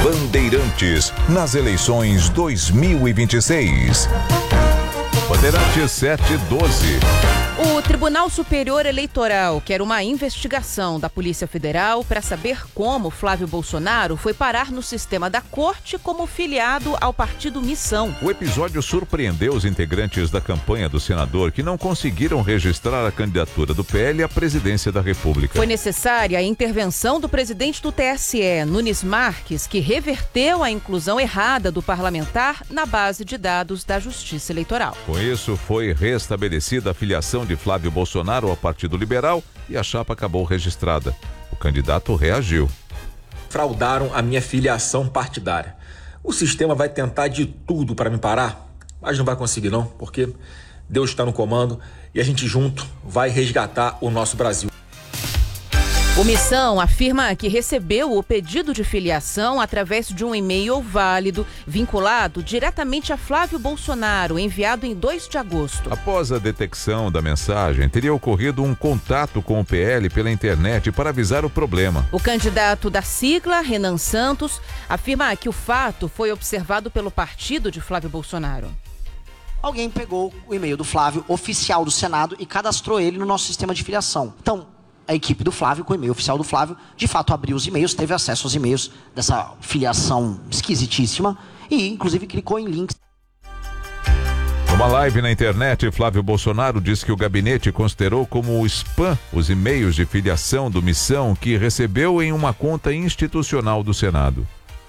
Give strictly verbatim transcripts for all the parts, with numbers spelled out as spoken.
Bandeirantes, nas eleições dois mil e vinte e seis. Bandeirantes sete e doze. O Tribunal Superior Eleitoral quer uma investigação da Polícia Federal para saber como Flávio Bolsonaro foi parar no sistema da corte como filiado ao partido Missão. O episódio surpreendeu os integrantes da campanha do senador que não conseguiram registrar a candidatura do P L à presidência da República. Foi necessária a intervenção do presidente do T S E, Nunes Marques, que reverteu a inclusão errada do parlamentar na base de dados da Justiça Eleitoral. Com isso, foi restabelecida a filiação de Flávio Bolsonaro ao Partido Liberal e a chapa acabou registrada. O candidato reagiu. Fraudaram a minha filiação partidária. O sistema vai tentar de tudo para me parar, mas não vai conseguir não, porque Deus está no comando e a gente junto vai resgatar o nosso Brasil. O Missão afirma que recebeu o pedido de filiação através de um e-mail válido vinculado diretamente a Flávio Bolsonaro, enviado em dois de agosto. Após a detecção da mensagem, teria ocorrido um contato com o P L pela internet para avisar o problema. O candidato da sigla, Renan Santos, afirma que o fato foi observado pelo partido de Flávio Bolsonaro. Alguém pegou o e-mail do Flávio, oficial do Senado, e cadastrou ele no nosso sistema de filiação. Então, a equipe do Flávio, com o e-mail oficial do Flávio, de fato abriu os e-mails, teve acesso aos e-mails dessa filiação esquisitíssima e, inclusive, clicou em links. Numa live na internet, Flávio Bolsonaro disse que o gabinete considerou como spam os e-mails de filiação do Missão que recebeu em uma conta institucional do Senado.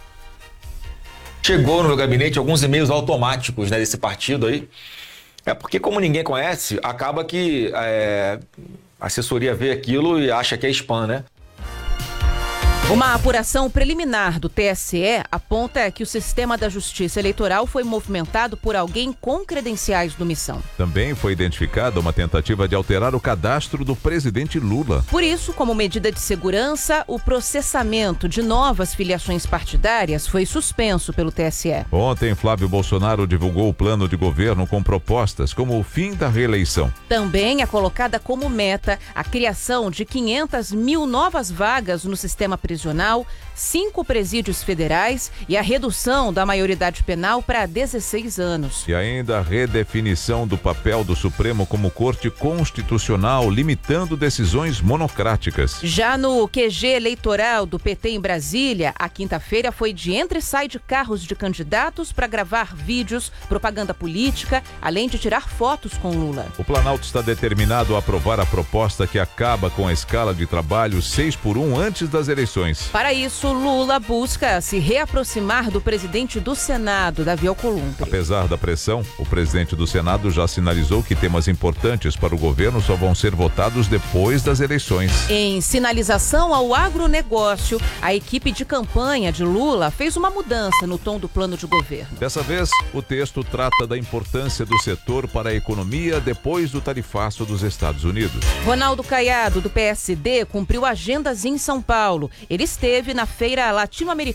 Chegou no meu gabinete alguns e-mails automáticos, né, desse partido aí. É porque, como ninguém conhece, acaba que é, a assessoria vê aquilo e acha que é spam, né? Uma apuração preliminar do T S E aponta que o sistema da Justiça Eleitoral foi movimentado por alguém com credenciais do Missão. Também foi identificada uma tentativa de alterar o cadastro do presidente Lula. Por isso, como medida de segurança, o processamento de novas filiações partidárias foi suspenso pelo T S E. Ontem, Flávio Bolsonaro divulgou o plano de governo com propostas como o fim da reeleição. Também é colocada como meta a criação de quinhentas mil novas vagas no sistema prisional, cinco presídios federais e a redução da maioridade penal para dezesseis anos. E ainda a redefinição do papel do Supremo como corte constitucional, limitando decisões monocráticas. Já no Q G eleitoral do P T em Brasília, a quinta-feira foi de entra e sai de carros de candidatos para gravar vídeos, propaganda política, além de tirar fotos com Lula. O Planalto está determinado a aprovar a proposta que acaba com a escala de trabalho seis por um antes das eleições. Para isso, Lula busca se reaproximar do presidente do Senado, Davi Alcolumbre. Apesar da pressão, o presidente do Senado já sinalizou que temas importantes para o governo só vão ser votados depois das eleições. Em sinalização ao agronegócio, a equipe de campanha de Lula fez uma mudança no tom do plano de governo. Dessa vez, o texto trata da importância do setor para a economia depois do tarifaço dos Estados Unidos. Ronaldo Caiado, do P S D, cumpriu agendas em São Paulo. Ele esteve na Feira Latino-Americana